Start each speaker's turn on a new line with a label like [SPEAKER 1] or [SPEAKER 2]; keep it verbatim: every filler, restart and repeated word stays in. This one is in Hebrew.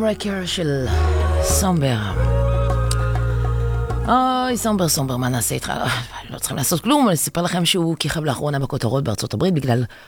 [SPEAKER 1] Homewrecker של סומבר. אוי, סומבר, סומבר, מה נעשה איתך? לא צריכים לעשות כלום, אני אספר לכם שהוא כיכב לאחרונה בכותרות בארצות הברית בגלל